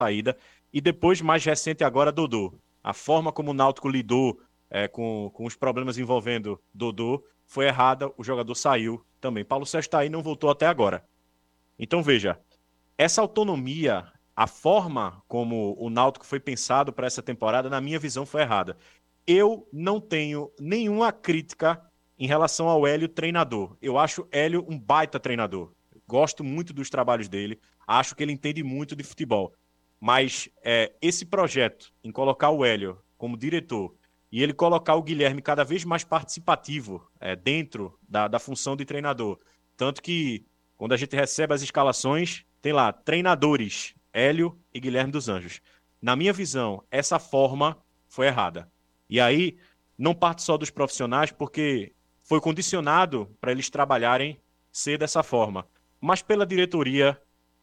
saída. E depois, mais recente agora, Dodô. A forma como o Náutico lidou com os problemas envolvendo Dodô foi errada, o jogador saiu também. Paulo Sérgio está aí, não voltou até agora. Então, veja, essa autonomia, a forma como o Náutico foi pensado para essa temporada, na minha visão, foi errada. Eu não tenho nenhuma crítica em relação ao Hélio treinador. Eu acho Hélio um baita treinador. Gosto muito dos trabalhos dele. Acho que ele entende muito de futebol. Mas esse projeto em colocar o Hélio como diretor e ele colocar o Guilherme cada vez mais participativo dentro da função de treinador. Tanto que quando a gente recebe as escalações, tem lá treinadores Hélio e Guilherme dos Anjos. Na minha visão, essa forma foi errada. E aí, não parte só dos profissionais, porque foi condicionado para eles trabalharem ser dessa forma, mas pela diretoria,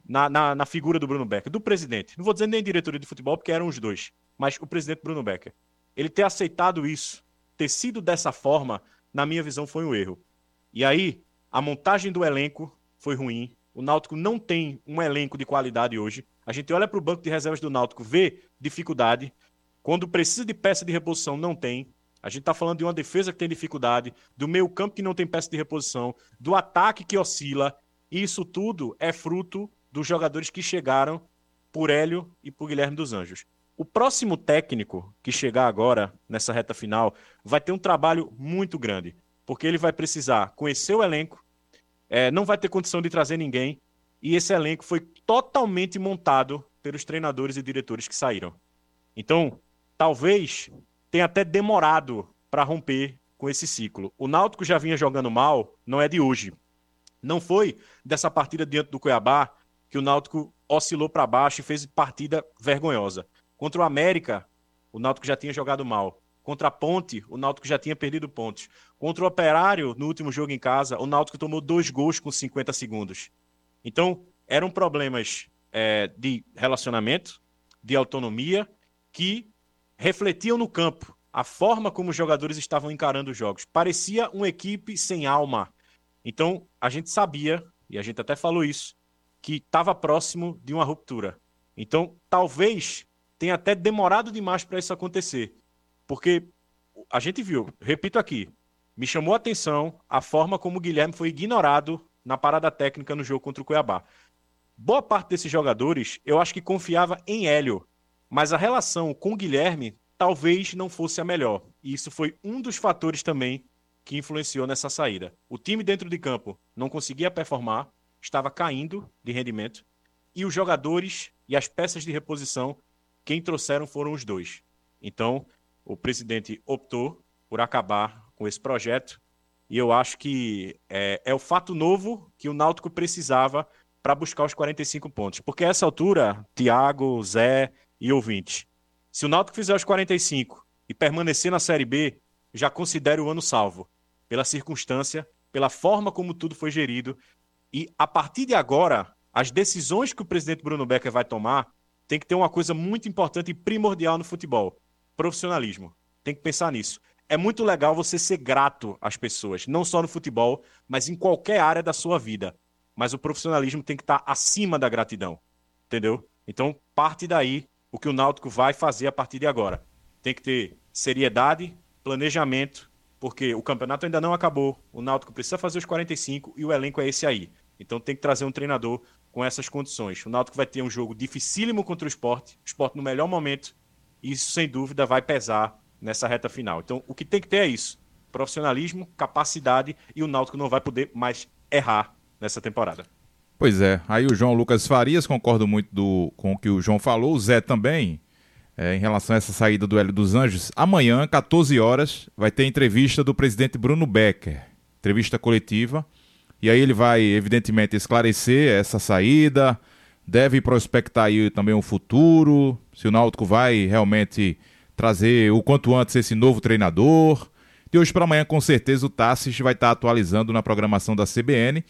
na figura do Bruno Becker, do presidente. Não vou dizer nem diretoria de futebol, porque eram os dois, mas o presidente Bruno Becker. Ele ter aceitado isso, ter sido dessa forma, na minha visão, foi um erro. E aí, a montagem do elenco foi ruim. O Náutico não tem um elenco de qualidade hoje. A gente olha para o banco de reservas do Náutico, vê dificuldade. Quando precisa de peça de reposição, não tem. A gente está falando de uma defesa que tem dificuldade, do meio campo que não tem peça de reposição, do ataque que oscila. E isso tudo é fruto dos jogadores que chegaram por Hélio e por Guilherme dos Anjos. O próximo técnico que chegar agora, nessa reta final, vai ter um trabalho muito grande, porque ele vai precisar conhecer o elenco, não vai ter condição de trazer ninguém, e esse elenco foi totalmente montado pelos treinadores e diretores que saíram. Então, talvez tenha até demorado para romper com esse ciclo. O Náutico já vinha jogando mal, não é de hoje. Não foi dessa partida diante do Cuiabá que o Náutico oscilou para baixo e fez partida vergonhosa. Contra o América, o Náutico já tinha jogado mal. Contra a Ponte, o Náutico já tinha perdido pontos. Contra o Operário, no último jogo em casa, o Náutico tomou 2 gols com 50 segundos. Então, eram problemas de relacionamento, de autonomia, que refletiam no campo a forma como os jogadores estavam encarando os jogos. Parecia uma equipe sem alma. Então, a gente sabia, e a gente até falou isso, que estava próximo de uma ruptura. Então, talvez tenha até demorado demais para isso acontecer. Porque a gente viu, repito aqui, me chamou a atenção a forma como o Guilherme foi ignorado na parada técnica no jogo contra o Cuiabá. Boa parte desses jogadores, eu acho que confiava em Hélio, mas a relação com o Guilherme talvez não fosse a melhor. E isso foi um dos fatores também que influenciou nessa saída. O time dentro de campo não conseguia performar, estava caindo de rendimento, e os jogadores e as peças de reposição, quem trouxeram foram os dois. Então, o presidente optou por acabar com esse projeto, e eu acho que é o fato novo que o Náutico precisava para buscar os 45 pontos. Porque a essa altura, Thiago, Zé e ouvinte, se o Náutico fizer os 45 e permanecer na Série B, já considero o ano salvo, pela circunstância, pela forma como tudo foi gerido, e a partir de agora, as decisões que o presidente Bruno Becker vai tomar tem que ter uma coisa muito importante e primordial no futebol: profissionalismo. Tem que pensar nisso. É muito legal você ser grato às pessoas, não só no futebol, mas em qualquer área da sua vida. Mas o profissionalismo tem que estar acima da gratidão, entendeu? Então, parte daí o que o Náutico vai fazer a partir de agora. Tem que ter seriedade, planejamento, porque o campeonato ainda não acabou, o Náutico precisa fazer os 45 e o elenco é esse aí. Então tem que trazer um treinador com essas condições. O Náutico vai ter um jogo dificílimo contra o Sport no melhor momento, e isso sem dúvida vai pesar nessa reta final. Então o que tem que ter é isso: profissionalismo, capacidade, e o Náutico não vai poder mais errar nessa temporada. Pois é, aí o João Lucas Farias, concordo muito com o que o João falou, o Zé também, em relação a essa saída do Hélio dos Anjos. Amanhã, 14 horas, vai ter entrevista do presidente Bruno Becker, entrevista coletiva, e aí ele vai, evidentemente, esclarecer essa saída, deve prospectar aí também um futuro, se o Náutico vai realmente trazer o quanto antes esse novo treinador. De hoje para amanhã, com certeza, o Tassis vai estar atualizando na programação da CBN,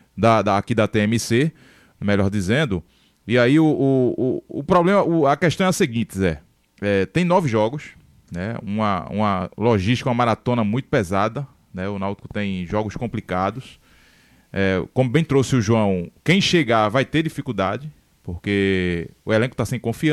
aqui da TMC, melhor dizendo. E aí o problema, a questão é a seguinte, Zé. Tem 9 jogos, né? Uma logística, uma maratona muito pesada, né? O Náutico tem jogos complicados. Como bem trouxe o João, quem chegar vai ter dificuldade, porque o elenco está sem confiança.